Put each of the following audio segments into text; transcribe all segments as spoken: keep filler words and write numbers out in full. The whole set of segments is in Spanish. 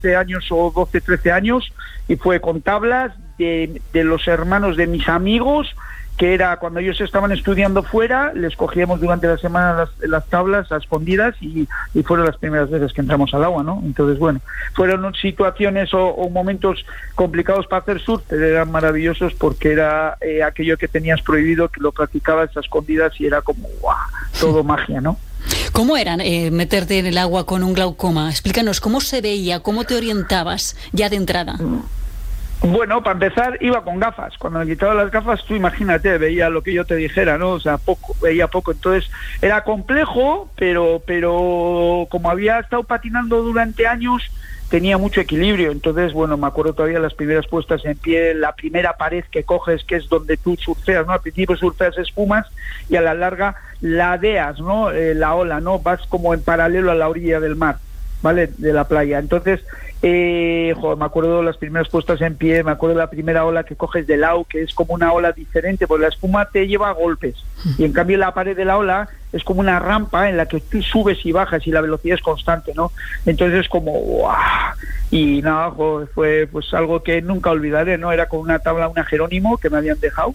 catorce años o doce, trece años, y fue con tablas de, de los hermanos de mis amigos, que era cuando ellos estaban estudiando fuera, les cogíamos durante la semana las, las tablas a escondidas y, y fueron las primeras veces que entramos al agua, ¿no? Entonces, bueno, fueron situaciones o, o momentos complicados para hacer surf, pero eran maravillosos porque era eh, aquello que tenías prohibido, que lo practicabas a escondidas y era como, ¡guau!, todo magia, ¿no? ¿Cómo era eh, meterte en el agua con un glaucoma? Explícanos, ¿cómo se veía? ¿Cómo te orientabas ya de entrada? Bueno, para empezar, iba con gafas. Cuando me quitaba las gafas, tú imagínate, veía lo que yo te dijera, ¿no? O sea, poco, veía poco. Entonces, era complejo, pero, pero como había estado patinando durante años, tenía mucho equilibrio. Entonces, bueno, me acuerdo todavía las primeras puestas en pie, la primera pared que coges, que es donde tú surfeas, ¿no? Al principio surfeas espumas y a la larga ladeas, ¿no? Eh, la ola, ¿no? Vas como en paralelo a la orilla del mar, ¿vale? De la playa. Entonces, eh, joder, me acuerdo de las primeras puestas en pie, me acuerdo de la primera ola que coges de lado, que es como una ola diferente, porque la espuma te lleva a golpes, y en cambio la pared de la ola es como una rampa en la que tú subes y bajas y la velocidad es constante, ¿no? Entonces es como ¡guau! Y nada, joder, fue pues algo que nunca olvidaré, ¿no? Era con una tabla, una Jerónimo que me habían dejado,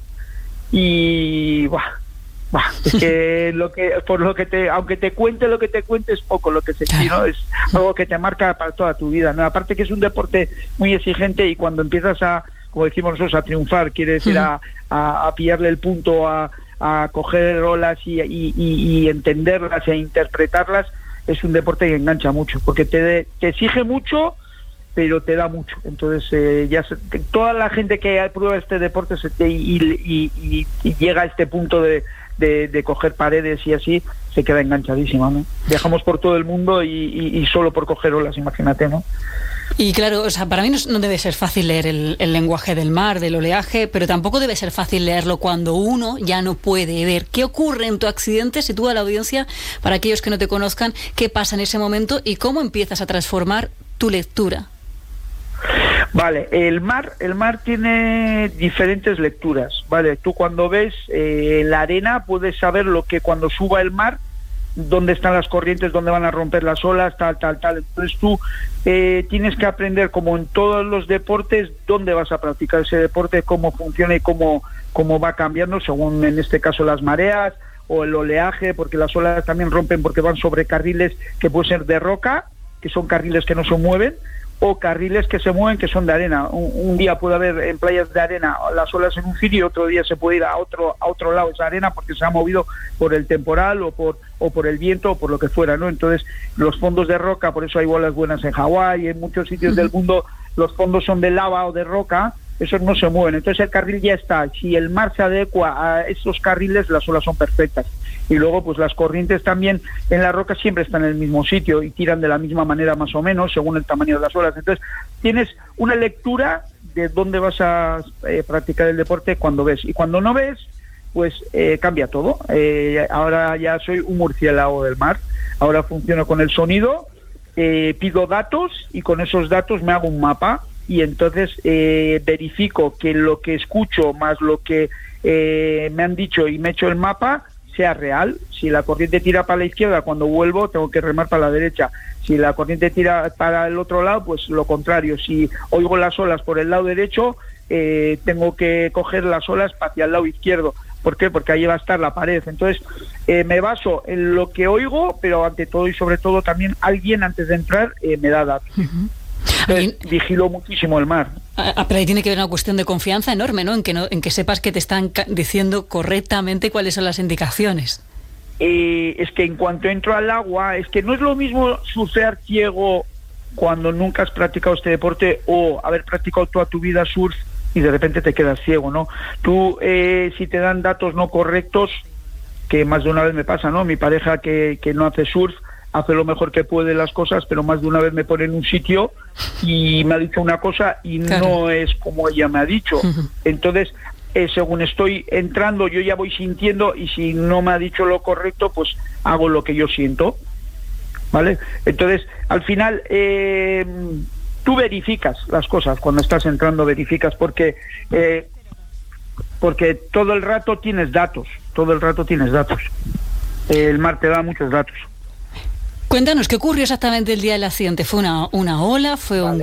y ¡buah! Bah, es que lo que por lo que te aunque te cuente lo que te cuente es poco lo que se quiere, ¿no? Es algo que te marca para toda tu vida, ¿no? Aparte que es un deporte muy exigente y cuando empiezas a, como decimos nosotros, a triunfar, quiere decir a, a, a pillarle el punto, a, a coger olas y, y, y, y entenderlas e interpretarlas, es un deporte que engancha mucho porque te, te exige mucho, pero te da mucho. Entonces eh, ya se, toda la gente que prueba este deporte se te, y, y, y, y llega a este punto de De, de coger paredes y así, se queda enganchadísima, ¿no? Viajamos por todo el mundo y, y, y solo por coger olas, imagínate, ¿no? Y claro, o sea, para mí no, no debe ser fácil leer el, el lenguaje del mar, del oleaje, pero tampoco debe ser fácil leerlo cuando uno ya no puede ver. ¿Qué ocurre en tu accidente? Sitúa a la audiencia, para aquellos que no te conozcan, qué pasa en ese momento y cómo empiezas a transformar tu lectura. Vale, el mar, el mar tiene diferentes lecturas, ¿vale? Tú cuando ves eh, la arena puedes saber lo que cuando suba el mar, dónde están las corrientes, dónde van a romper las olas, tal, tal, tal. Entonces tú eh, tienes que aprender, como en todos los deportes, dónde vas a practicar ese deporte, cómo funciona y cómo, cómo va cambiando, según en este caso las mareas o el oleaje, porque las olas también rompen porque van sobre carriles que pueden ser de roca, que son carriles que no se mueven, o carriles que se mueven que son de arena. Un, un día puede haber en playas de arena las olas en un sitio y otro día se puede ir a otro a otro lado esa arena porque se ha movido por el temporal o por o por el viento o por lo que fuera, ¿no? Entonces los fondos de roca, por eso hay bolas buenas en Hawái, en muchos sitios del mundo los fondos son de lava o de roca, esos no se mueven, entonces el carril ya está. Si el mar se adecua a esos carriles, las olas son perfectas. Y luego pues las corrientes también en la roca siempre están en el mismo sitio y tiran de la misma manera más o menos según el tamaño de las olas. Entonces tienes una lectura de dónde vas a eh, practicar el deporte cuando ves, y cuando no ves pues eh, cambia todo. Eh, ahora ya soy un murciélago del mar, ahora funciono con el sonido, eh, pido datos y con esos datos me hago un mapa y entonces eh, verifico que lo que escucho más lo que eh, me han dicho y me he hecho el mapa sea real. Si la corriente tira para la izquierda, cuando vuelvo tengo que remar para la derecha. Si la corriente tira para el otro lado, pues lo contrario. Si oigo las olas por el lado derecho, eh, tengo que coger las olas hacia el lado izquierdo. ¿Por qué? Porque ahí va a estar la pared. Entonces eh, me baso en lo que oigo, pero ante todo y sobre todo también alguien antes de entrar eh, me da datos. Uh-huh. Entonces, vigilo muchísimo el mar. Ah, pero ahí tiene que haber una cuestión de confianza enorme, ¿no? En que, no, en que sepas que te están ca- diciendo correctamente cuáles son las indicaciones. Eh, es que en cuanto entro al agua, es que no es lo mismo surfear ciego cuando nunca has practicado este deporte o haber practicado toda tu vida surf y de repente te quedas ciego, ¿no? Tú, eh, si te dan datos no correctos, que más de una vez me pasa, ¿no? Mi pareja que, que no hace surf, hace lo mejor que puede las cosas, pero más de una vez me pone en un sitio y me ha dicho una cosa y claro, no es como ella me ha dicho. Entonces, eh, según estoy entrando, yo ya voy sintiendo y si no me ha dicho lo correcto, pues hago lo que yo siento, ¿vale? Entonces, al final, eh, tú verificas las cosas cuando estás entrando, verificas porque eh, porque todo el rato tienes datos, todo el rato tienes datos. El mar te da muchos datos. Cuéntanos, ¿qué ocurrió exactamente el día del accidente? ¿Fue una, una ola? ¿Fue vale. un